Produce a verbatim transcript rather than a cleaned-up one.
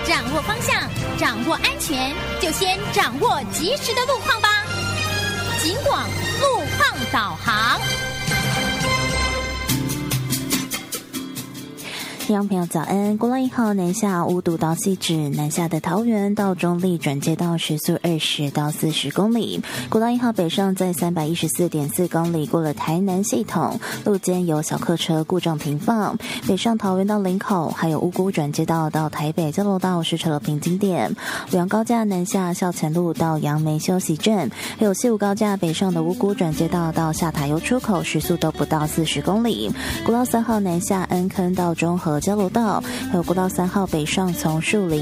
掌握方向，掌握安全，就先掌握及时的路况吧。警广路况导航。 听众朋友早安，国道一号南下五堵到汐止，南下的桃园到中立转接到时速二十到四十公里。国道一号北上在三百一十四点四公里，过了台南系统，路肩有小客车故障停放。北上桃园到林口，还有五股转接道到台北交流道是车流瓶颈点。五羊高架南下校前路到杨梅休息站，还有西武高架北上的五股转接道到下塔油出口，时速都不到四十公里。国道三号南下安坑到中和交流道，还有国道三号北上从树林